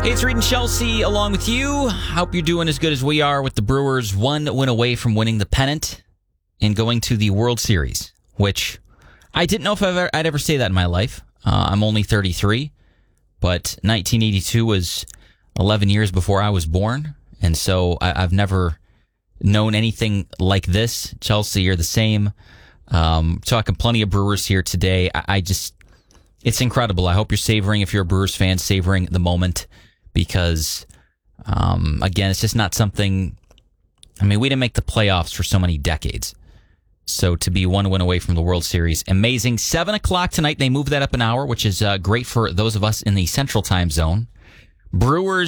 Hey, it's Reed and Chelsea along with you. Hope you're doing as good as we are with the Brewers 1 win away from winning the pennant and going to the World Series, which I didn't know if I'd ever say that in my life. I'm only 33, but 1982 was 11 years before I was born, and so I've never known anything like this. Chelsea, you're the same. Talking plenty of Brewers here today. It's incredible. I hope you're savoring, if you're a Brewers fan, savoring the moment. Because, again, it's just not something... I mean, we didn't make the playoffs for so many decades. So to be 1 win away from the World Series, amazing. 7 o'clock tonight, they moved that up an hour, which is great for those of us in the Central Time Zone. Brewers